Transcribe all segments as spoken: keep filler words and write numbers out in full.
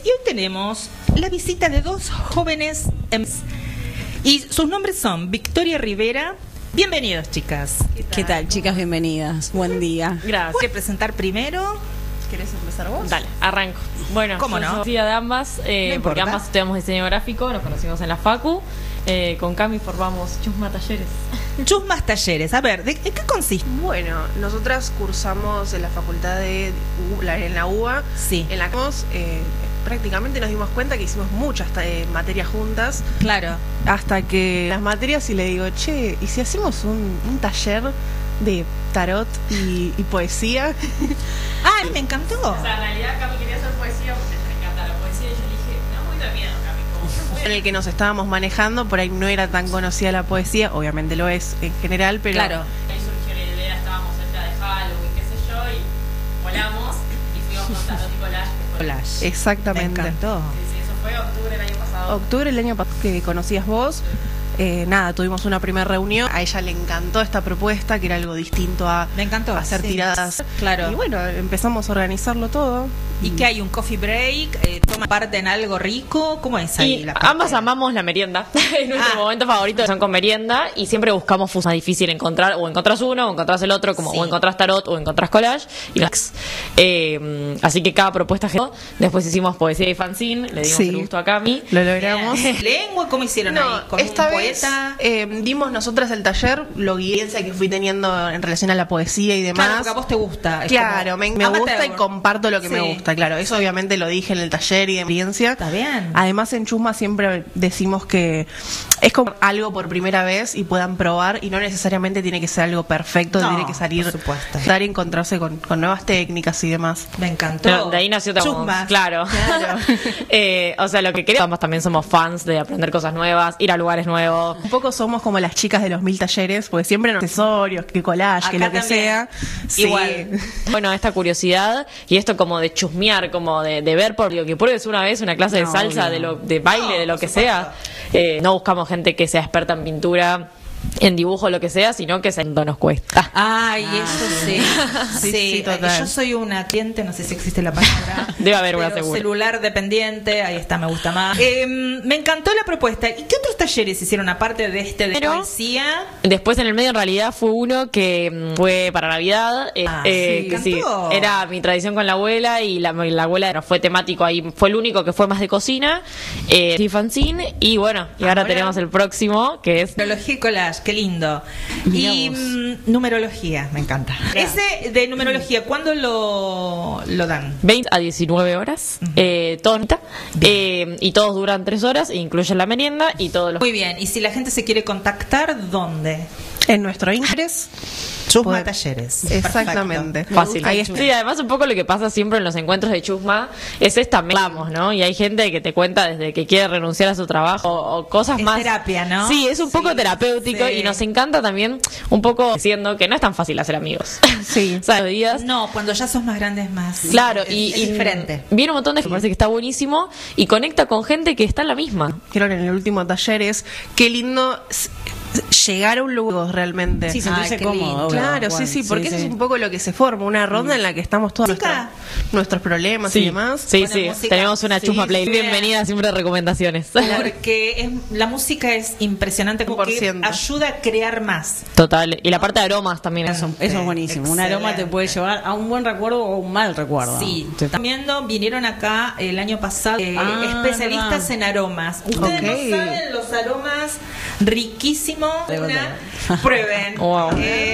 y hoy tenemos la visita de dos jóvenes y sus nombres son Victoria Rivera. Bienvenidos, chicas. ¿Qué tal, ¿Qué tal chicas? Bienvenidas. Buen día. Gracias. Voy a presentar primero. ¿Querés empezar vos? Dale, arranco. Bueno, ¿cómo yo no? soy tía de ambas, eh, No porque importa. ambas estudiamos diseño gráfico, nos conocimos en la Facu. Eh, con Cami formamos Chusma Talleres. Chusmas Talleres. A ver, ¿de, de qué consiste? Bueno, nosotras cursamos en la facultad de U- la- en la U B A. Sí. En la que eh, prácticamente nos dimos cuenta que hicimos muchas eh, materias juntas. Claro. Hasta que las materias y le digo, che, ¿y si hacemos un, un taller de tarot y, y poesía? ¡Ay, me encantó! O sea, en realidad Cami quería hacer poesía porque me encanta la poesía y yo le dije, no, muy de miedo, Cami, como En el que nos estábamos manejando, por ahí no era tan conocida la poesía, obviamente lo es en general, pero Claro. ahí surgió la idea, estábamos cerca de Halloween, qué sé yo, y volamos y fuimos con Tarot y Collage. Que fue Collage. Me exactamente. encantó. Sí, sí, eso fue octubre del año pasado. Octubre el año pasado que conocías vos, eh, nada, tuvimos una primera reunión. A ella le encantó esta propuesta, que era algo distinto a Me encantó. hacer Sí. tiradas. Claro. Y bueno, empezamos a organizarlo todo. ¿Y qué hay? ¿Un coffee break? Eh, ¿Toma parte en algo rico? ¿Cómo es ahí Y la parte? ambas amamos la merienda. Es nuestro Ah. momento favorito, son con merienda. Y siempre buscamos fusa difícil encontrar. O encontrás uno, o encontrás el otro, como Sí. o encontrás tarot, o encontrás collage. Y las- eh, así que cada propuesta generó. Después hicimos poesía y fanzine. Le dimos Sí. el gusto a Cami. Lo logramos. ¿Lengua? ¿Cómo hicieron No, ahí? ¿Con esta un vez poeta? eh, dimos nosotras el taller, lo guía que fui teniendo en relación a la poesía y demás. Claro, porque a vos te gusta. Es Claro, como me, me amateur. gusta y comparto lo que Sí. me gusta, claro. Eso obviamente lo dije en el taller y de experiencia. Está bien. Además en Chusma siempre decimos que es como algo por primera vez y puedan probar y no necesariamente tiene que ser algo perfecto, No, tiene que salir, por supuesto. dar y encontrarse con, con nuevas técnicas y demás. Me encantó. No, de ahí nació todo. Chusma. Claro. Claro. Eh, o sea, lo que queremos, ambas también somos fans de aprender cosas nuevas, ir a lugares nuevos. Un poco somos como las chicas de los mil talleres, porque siempre nos accesorios, que collage, que Acá lo que también. sea. Sí. Igual. Bueno, esta curiosidad y esto como de chusmear, como de, de ver por lo que pruebes una vez una clase de No, salsa, obvio. de lo de baile, No, de lo por que supuesto. sea. Eh, no buscamos gente que sea experta en pintura, en dibujo, lo que sea, sino que se nos cuesta. Ay, Ah, eso sí. Sí, Sí, sí, total. Yo soy una cliente, no sé si existe la palabra. Debe haber una pero seguro. celular dependiente, ahí está, me gusta más. Eh, me encantó la propuesta. ¿Y qué otros talleres hicieron aparte de este de Pero- poesía? Después en el medio en realidad fue uno que mm, fue para Navidad, eh, Ah, eh, sí. que sí, Encantó. era mi tradición con la abuela y la, la abuela no fue temático ahí, fue el único que fue más de cocina, eh, y fanzine y bueno, y ahora Ahora- tenemos el próximo que es Numerología y collage, qué lindo. Mirá Y vos. mm, numerología, me encanta. Ese de numerología, ¿cuándo lo, lo dan? veinte a diecinueve horas, eh, todo neta, eh, y todos duran tres horas, e incluyen la merienda y todos los... Muy bien. Y si la gente se quiere contactar, ¿dónde? En nuestro interés. Chusma Poder- Talleres. Exactamente. Perfecto. Fácil. Ahí está. Sí, además un poco lo que pasa siempre en los encuentros de Chusma es esta hablamos, ¿no? Y hay gente que te cuenta desde que quiere renunciar a su trabajo o, o cosas Es más. terapia, ¿no? Sí, es un poco Sí, terapéutico sí. y nos encanta también un poco diciendo que no es tan fácil hacer amigos. Sí. O sea, los días. No, cuando ya sos más grande es más. Claro, es, y, es y diferente. viene un montón de gente, me parece que está buenísimo y conecta con gente que está en la misma. Dijeron en el último taller es qué lindo s- llegar a un lugar realmente. Sí, sentirse Ay, qué cómodo. lindo. obvio, Claro, sí, Juan. sí, porque eso sí. es un poco lo que se forma, una ronda en la que estamos todos Chica. nuestros, nuestros problemas y demás. sí, Ponen sí. música. Tenemos una Sí, Chusma Play. sí. Bienvenida, siempre recomendaciones. Porque es, la música es impresionante, como que cien por ciento. ayuda a crear más. Total. Y la parte de aromas también. Eso, eso es buenísimo. Un aroma te Excelente. puede llevar a un buen recuerdo o un mal recuerdo. Sí, Te- también viendo, vinieron acá el año pasado eh, Ah, especialistas verdad. en aromas. Ustedes Ok. no saben los aromas riquísimos. Debo Una, tener. prueben. Wow.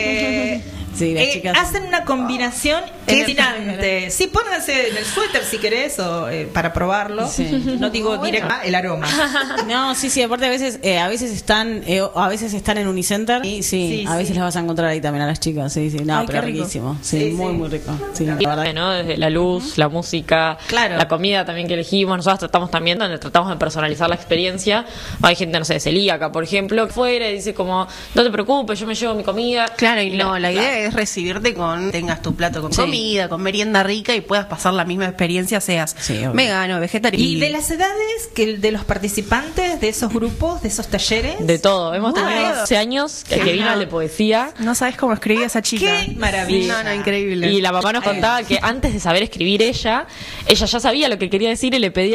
Eh, Sí, las eh, chicas- hacen una combinación En el- fascinante. Sí, pónganse en el suéter si querés o, eh, para probarlo. Sí. No digo directo el aroma. No, sí, sí, aparte a veces eh, a veces están eh, a veces están en Unicenter y sí, Sí, a veces sí. las vas a encontrar ahí también a las chicas, sí, sí, no, Ay, pero qué rico. riquísimo, sí, Sí, muy sí. muy rico, sí, la verdad. ¿no? Desde la luz, la música, Claro. la comida también que elegimos. Nosotros tratamos también, donde tratamos de personalizar la experiencia. Hay gente, no sé, de celíaca, por ejemplo, que fuera y dice como, no te preocupes, yo me llevo mi comida. Claro, y no, la idea claro. es recibirte con, tengas tu plato con Sí. comida, con merienda rica y puedas pasar la misma experiencia, seas Sí, obvio. vegano, vegetariano. ¿Y de las edades que de los participantes de esos grupos, de esos talleres? De todo. Hemos Muy tenido bien. doce años, el que vino al de poesía. No sabes cómo escribía esa chica. ¡Qué maravilla! No, no, increíble. Y la mamá nos contaba que antes de saber escribir ella, ella ya sabía lo que quería decir y le pedía